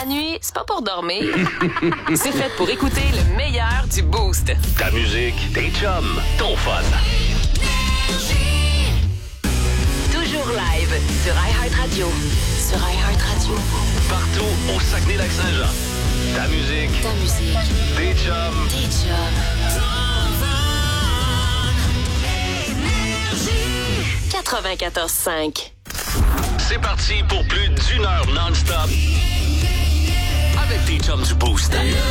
La nuit, c'est pas pour dormir. C'est fait pour écouter le meilleur du Boost. Ta musique, tes chums, ton fun. Toujours live sur iHeartRadio. Sur iHeartRadio. Partout au Saguenay-Lac-Saint-Jean. Ta musique, tes chums, 94.5. C'est parti pour plus d'1 heure non-stop avec tes chums du Boost.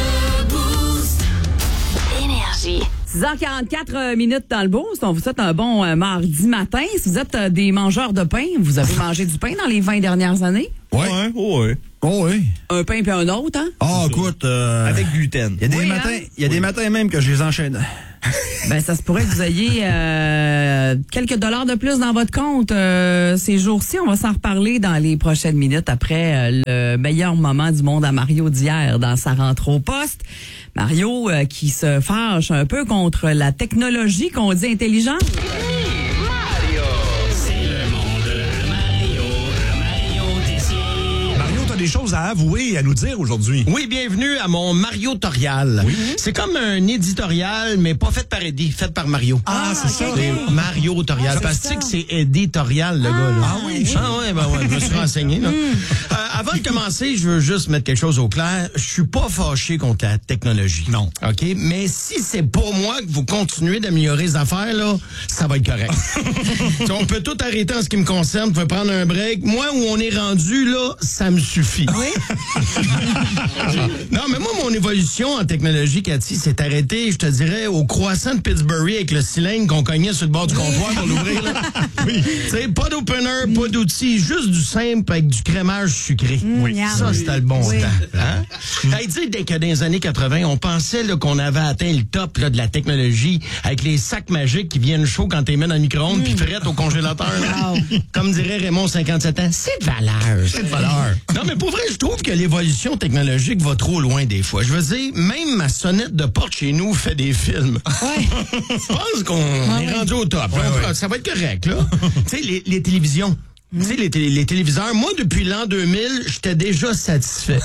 Énergie. 6h44 minutes dans le Boost. On vous souhaite un bon mardi matin. Si vous êtes des mangeurs de pain, vous avez mangé du pain dans les 20 dernières années? Oui. Oh oui. Un pain puis un autre, hein? Ah, écoute. Avec gluten. Il y a des matins, matins même que je les enchaîne. Ben, ça se pourrait que vous ayez quelques dollars de plus dans votre compte ces jours-ci. On va s'en reparler dans les prochaines minutes après le meilleur moment du monde à Mario d'hier dans sa rentrée au poste. Mario qui se fâche un peu contre la technologie qu'on dit intelligente. Des choses à avouer et à nous dire aujourd'hui. Oui, bienvenue à mon Mario-torial. Oui. C'est comme un éditorial, mais pas fait par Eddie, fait par Mario. C'est ça. C'est Mario-torial. Parce que c'est éditorial, le gars. Là. Ah oui? Ah ouais, je me suis renseigné. Là. Avant de commencer, je veux juste mettre quelque chose au clair. Je suis pas fâché contre la technologie. Non. OK? Mais si c'est pour moi que vous continuez d'améliorer les affaires, là, ça va être correct. On peut tout arrêter en ce qui me concerne. Vous pouvez prendre un break. Moi, où on est rendu, là, ça me suffit. Oui? Non, mais moi, mon évolution en technologie, Cathy, s'est arrêtée, je te dirais, au croissant de Pittsburgh avec le cylindre qu'on cognait sur le bord du comptoir pour l'ouvrir. Là. Oui. Tu sais, pas d'opener, pas d'outils, juste du simple avec du crémage sucré. Oui. Ça, c'était le bon temps. Hein? Hey, tu sais, dès que dans les années 80, on pensait là, qu'on avait atteint le top là, de la technologie avec les sacs magiques qui viennent chauds quand t'es mis dans le micro-ondes puis frettes au congélateur. Wow. Comme dirait Raymond, 57 ans, c'est de valeur. C'est de valeur. Non, mais pour vrai, je trouve que l'évolution technologique va trop loin des fois. Je veux dire, même ma sonnette de porte chez nous fait des films. Ouais. Je pense qu'on est rendu au top. Ouais. Ça va être correct, là. Tu sais, les télévisions. Tu sais, les téléviseurs, moi, depuis l'an 2000, j'étais déjà satisfait.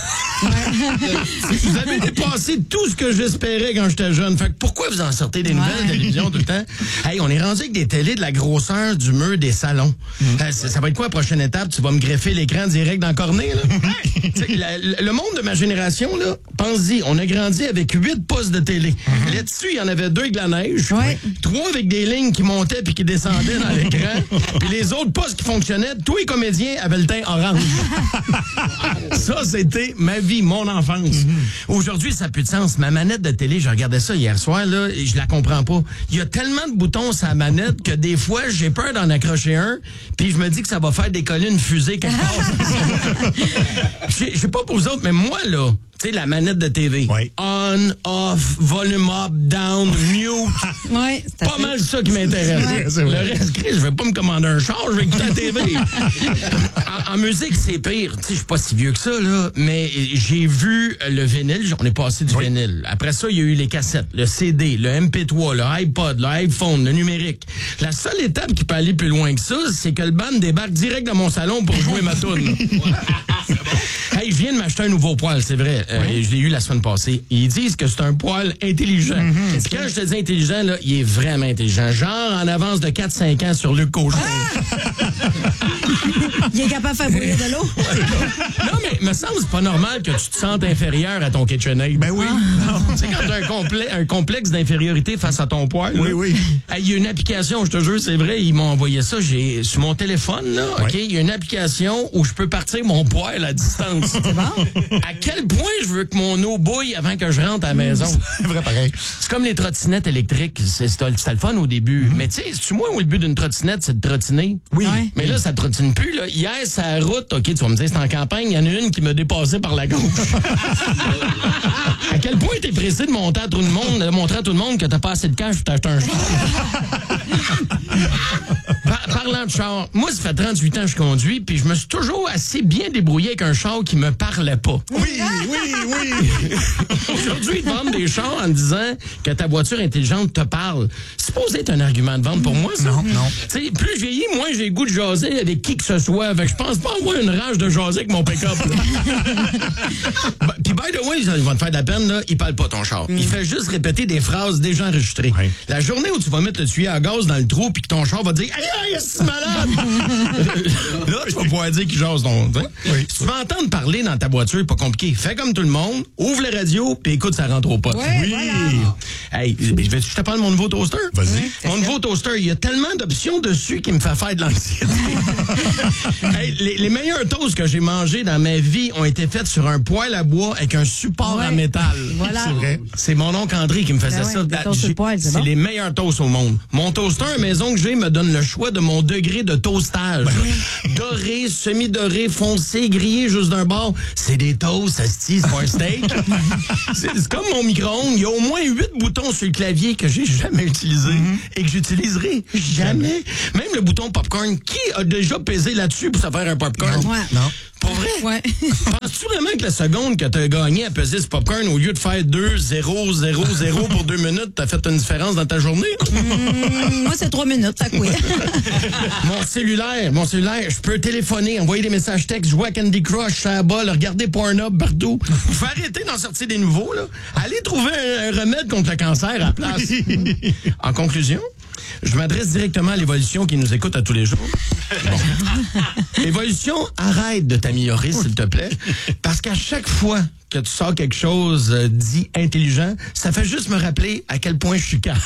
Vous avez dépassé tout ce que j'espérais quand j'étais jeune. Fait que pourquoi vous en sortez des nouvelles télévisions tout le temps? Hey, on est rendu avec des télés de la grosseur du mur des salons. Ça va être quoi la prochaine étape? Tu vas me greffer l'écran direct dans le cornet, là? Le monde de ma génération, là, pense-y, on a grandi avec 8 postes de télé. Là-dessus, il y en avait 2 avec de la neige, 3 avec des lignes qui montaient puis qui descendaient dans l'écran, puis les autres postes qui fonctionnaient, tous les comédiens avaient le teint orange. Ça, c'était ma vie, mon enfance. Aujourd'hui, ça n'a plus de sens. Ma manette de télé, je regardais ça hier soir, là, et je la comprends pas. Il y a tellement de boutons sur la manette que des fois, j'ai peur d'en accrocher un, puis je me dis que ça va faire décoller une fusée quelque part. Je sais pas pour vous autres, mais moi, là, tu sais, la manette de TV. Oui. On, off, volume up, down, mute. Oui, c'est pas mal ça qui m'intéresse. Le reste, Chris, je vais pas me commander un char, je vais écouter la TV. en musique, c'est pire. Tu sais, je suis pas si vieux que ça, là, mais j'ai vu le vinyle, on est passé du vinyle. Après ça, il y a eu les cassettes, le CD, le MP3, le iPod, le iPhone, le numérique. La seule étape qui peut aller plus loin que ça, c'est que le band débarque direct dans mon salon pour jouer ma toune. Hey, je viens de m'acheter un nouveau poêle, c'est vrai. Je l'ai eu la semaine passée. Ils disent que c'est un poêle intelligent. Puis quand je te dis intelligent, là, il est vraiment intelligent. Genre en avance de 4-5 ans sur Luc Cochon. Il est capable de faire bouillir de l'eau. Non, mais me semble que c'est pas normal que tu te sentes inférieur à ton KitchenAid. Ben oui. Tu sais, quand t'as un complexe d'infériorité face à ton poêle. Oui, oui. Il y a une application, je te jure, c'est vrai, ils m'ont envoyé ça. J'ai sur mon téléphone, là, OK, il y a une application où je peux partir mon poêle à distance. C'est bon? À quel point je veux que mon eau bouille avant que je rentre à la maison? C'est vrai, pareil. C'est comme les trottinettes électriques. C'était le fun au début. Mais tu sais, c'est-tu moi où le but d'une trottinette, c'est de trottiner? Oui. Mais là, ça trottine plus, là. Hier, sa route, OK, tu vas me dire, c'est en campagne, il y en a une qui m'a dépassé par la gauche. À quel point t'es pressé de montrer à tout le monde que t'as pas assez de cash pour t'acheter un char? Parlant de char, moi, ça fait 38 ans que je conduis, puis je me suis toujours assez bien débrouillé avec un char qui me parlait pas. Oui. Aujourd'hui, ils te vendent des chars en disant que ta voiture intelligente te parle. C'est supposé être un argument de vente pour moi, ça? Non. Tu sais, plus je vieillis, moins j'ai le goût de jaser avec qui que ce soit. Fait que je pense pas avoir une rage de jaser avec mon pick-up. Puis, by the way, ils vont te faire de la peine, là, il parle pas ton char. Il fait juste répéter des phrases déjà enregistrées. Ouais. La journée où tu vas mettre le tuyau à gaz dans le trou puis que ton char va dire « Aïe, c'est malade! » Là, tu vas pouvoir dire qu'il jase ton... Oui. Si tu veux entendre parler dans ta voiture, pas compliqué. Fais comme tout le monde, ouvre la radio puis écoute, ça rentre au pote. Ouais, Oui. voilà. Hey, je te parle de mon nouveau toaster? Vas-y. Mon nouveau toaster, il y a tellement d'options dessus qui me fait faire de l'anxiété. Hey, les meilleurs toasts que j'ai mangés dans ma vie ont été faits sur un poêle à bois avec un support à métal. Voilà. C'est vrai. C'est mon oncle André qui me faisait Ben ouais, ça. des toasts sur le poêle, c'est bon. les meilleurs toasts au monde. Mon toaster à maison que j'ai me donne le choix de mon degré de toastage. Doré, semi-doré, foncé, grillé juste d'un bord. C'est des toasts, asti, c'est pas un steak. c'est comme mon micro-ondes. Il y a au moins 8 boutons sur le clavier que j'ai jamais utilisé et que j'utiliserai jamais. Même le bouton popcorn. Qui a déjà pesé là-dessus pour se faire un popcorn? Ouais. Non. Pour vrai? Ouais. Penses-tu vraiment que la seconde que t'as gagné à peser ce popcorn, au lieu de faire 2, 0, 0, 0 pour 2 minutes, t'as fait une différence dans ta journée? Moi, c'est 3 minutes, ça couille. Mon cellulaire, je peux téléphoner, envoyer des messages textes, jouer à Candy Crush, faire la balle, regarder Pornhub partout. Je vais arrêter d'en sortir des nouveaux, là. Allez trouver un remède contre le cancer à la place. En conclusion, je m'adresse directement à l'Évolution qui nous écoute à tous les jours. Bon. Évolution, arrête de t'améliorer, s'il te plaît, parce qu'à chaque fois que tu sors quelque chose dit intelligent, ça fait juste me rappeler à quel point je suis calme.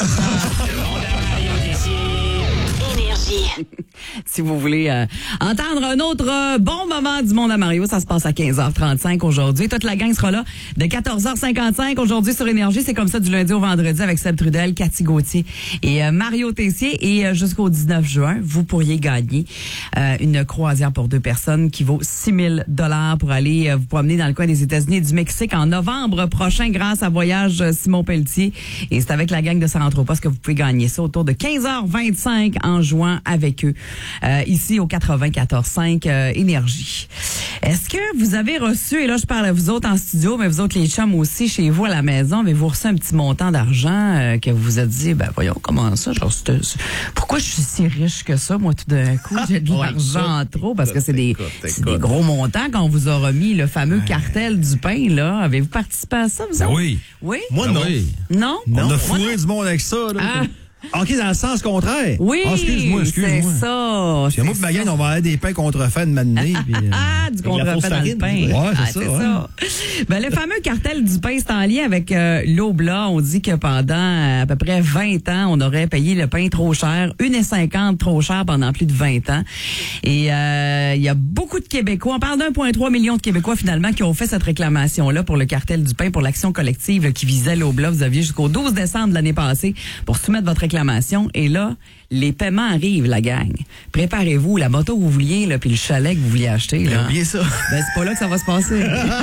Si vous voulez entendre un autre bon moment du monde à Mario, ça se passe à 15h35 aujourd'hui. Toute la gang sera là de 14h55 aujourd'hui sur Énergie. C'est comme ça du lundi au vendredi avec Seb Trudel, Cathy Gauthier et Mario Tessier. Et jusqu'au 19 juin, vous pourriez gagner une croisière pour 2 personnes qui vaut 6 000 pour aller vous promener dans le coin des États-Unis et du Mexique en novembre prochain grâce à Voyage Simon Pelletier. Et c'est avec la gang de Saranthropos que vous pouvez gagner ça autour de 15h25 en jouant avec eux. Ici au 94.5 Énergie. Est-ce que vous avez reçu, et là je parle à vous autres en studio, mais vous autres les chums aussi chez vous à la maison, avez-vous reçu un petit montant d'argent que vous vous êtes dit, ben voyons comment ça, genre, pourquoi je suis si riche que ça, moi tout d'un coup, j'ai de l'argent en trop, parce que c'est des gros montants qu'on vous a remis, le fameux cartel du pain, là. Avez-vous participé à ça, vous autres? Oui. Oui? Moi, non. Oui. Non? On a fourré du monde avec ça. Là. Ah. OK, dans le sens contraire. Oui, Ah, excuse-moi. c'est ça. Parce que moi, ma gang, on va avoir des pains contrefaits de m'amener. Ah, du contrefait dans le pain. Ouais, Ah, c'est ça. Ben, le fameux cartel du pain, c'est en lien avec l'Oblat. On dit que pendant à peu près 20 ans, on aurait payé le pain trop cher, 1,50 trop cher pendant plus de 20 ans. Et il y a beaucoup de Québécois, on parle d'1,3 million de Québécois finalement qui ont fait cette réclamation-là pour le cartel du pain, pour l'action collective là, qui visait l'Oblat. Vous aviez jusqu'au 12 décembre de l'année passée pour soumettre votre réclamation. Et là, les paiements arrivent, la gang. Préparez-vous, la moto que vous vouliez, là, puis le chalet que vous vouliez acheter. Là. Oubliez ça. Ben, c'est pas là que ça va se passer.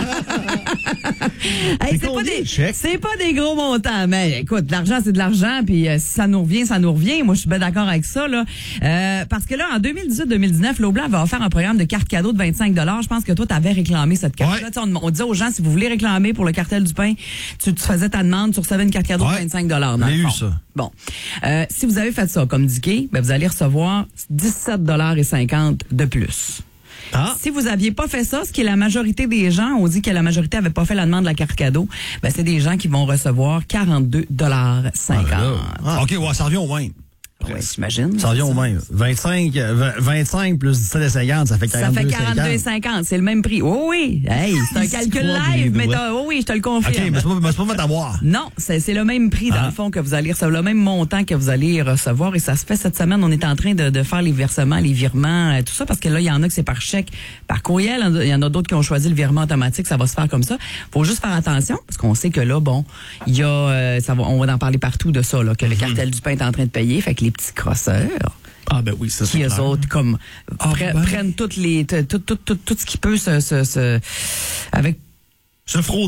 Hey, c'est pas des gros montants, mais écoute, l'argent, c'est de l'argent, puis si ça nous revient, ça nous revient. Moi, je suis bien d'accord avec ça, là. Parce que là, en 2018-2019, l'Oblat va offert un programme de carte cadeau de 25 $. Je pense que toi, tu avais réclamé cette carte-là. Ouais. On disait aux gens, si vous voulez réclamer pour le cartel du pain, tu faisais ta demande, tu recevais une carte cadeau de 25 $. J'ai eu ça. Bon. Si vous avez fait ça, comme dit Kay, ben vous allez recevoir 17,50 $ de plus. Ah. Si vous aviez pas fait ça, ce qui est la majorité des gens, on dit que la majorité avait pas fait la demande de la carte cadeau, ben c'est des gens qui vont recevoir 42,50 $. Ah, OK, ouais, ça revient au même. Oui, j'imagine. Ça revient au même. 25 plus 17,50, ça fait 42,50. Ça fait 42,50. C'est le même prix. Oh oui. Hey, c'est un calcul live, mais oui, je te le confirme. OK, mais c'est pas fait avoir. Non, c'est le même prix, dans le fond, que vous allez recevoir, le même montant que vous allez recevoir. Et ça se fait cette semaine. On est en train de faire les versements, les virements, tout ça, parce que là, il y en a que c'est par chèque, par courriel. Il y en a d'autres qui ont choisi le virement automatique. Ça va se faire comme ça. Faut juste faire attention, parce qu'on sait que là, bon, il y a, on va en parler partout de ça, là, que le cartel du pain est en train de payer. Fait que les petits crosseurs. Ah ben oui, ça c'est qui clair. eux autres comme prennent toutes les tout ce qui peut se frauder.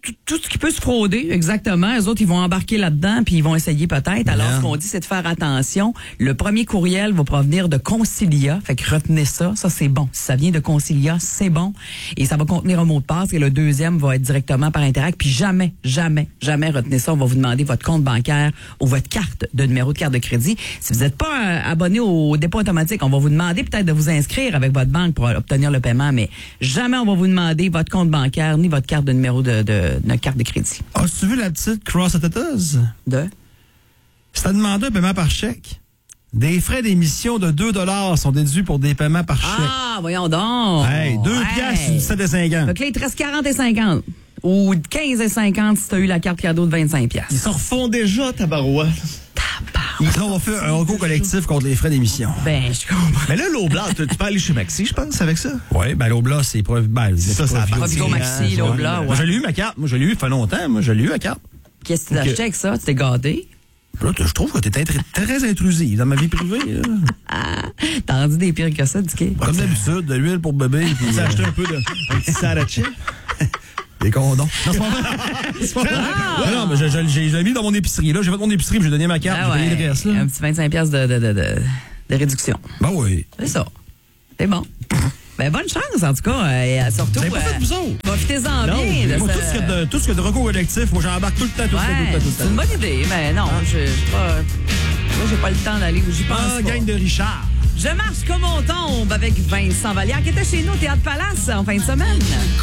tout ce qui peut se frauder, exactement. Les autres, ils vont embarquer là-dedans, puis ils vont essayer peut-être. Alors, ce qu'on dit, c'est de faire attention. Le premier courriel va provenir de Concilia. Fait que retenez ça. Ça, c'est bon. Si ça vient de Concilia, c'est bon. Et ça va contenir un mot de passe. Et le deuxième va être directement par Interact. Puis jamais retenez ça. On va vous demander votre compte bancaire ou votre carte de numéro de carte de crédit. Si vous n'êtes pas abonné au dépôt automatique, on va vous demander peut-être de vous inscrire avec votre banque pour obtenir le paiement. Mais jamais on va vous demander votre compte bancaire ni votre carte de numéro de carte de crédit. As-tu vu la petite cross-attateuse? De? Si t'as demandé un paiement par chèque, des frais d'émission de 2 $ sont déduits pour des paiements par chèque. Ah, voyons donc! Hey, 2 piastres sur 17 et 50. Donc là, il te reste 40 et 50. Ou 15 et 50 si tu as eu la carte cadeau de 25 piastres. Ils s'en refont déjà, tabarouette. Là, on va faire un recours collectif contre les frais d'émission. Ben, je comprends. Mais là, l'Oblat, tu peux aller chez Maxi, je pense, avec ça. Oui, ben l'Oblat, c'est pas... Ben, Ça appartient. Provigo Maxi, l'Oblat, Moi, je l'ai eu, ma carte. Moi, je l'ai eu, il fait longtemps. Moi, je l'ai eu, la carte. Qu'est-ce que tu t'as acheté avec ça? Tu t'es gâté? Là, je trouve que t'es très intrusive dans ma vie privée. Là. T'as rendu des pires que ça, Dicky? Comme d'habitude, de l'huile pour bébé. Puis, Tu as acheté un peu de un petit sriracha. des condoms. Non, c'est pas vrai. Non, mais j'ai mis dans mon épicerie. Là, j'ai fait mon épicerie, puis j'ai donné ma carte, Ah j'ai payé le reste. Là. Un petit 25 piastres de réduction. Ben oui. C'est ça. C'est bon. Ben, bonne chance, en tout cas. Et surtout, Vous avez pas fait vous autres? profitez-en Non, bien. de moi, ce- tout ce qui est de recours collectif, moi, j'embarque tout le temps, tout le temps. C'est une bonne idée, mais non, moi, j'ai pas le temps d'aller où j'y pense Ah, pas. gang de Richard. Je marche comme on tombe avec Vincent Vallière, qui était chez nous au Théâtre Palace en fin de semaine.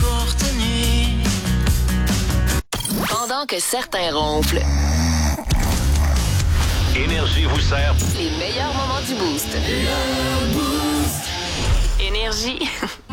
Pendant que certains ronflent, Énergie vous sert. les meilleurs moments du Boost. Énergie.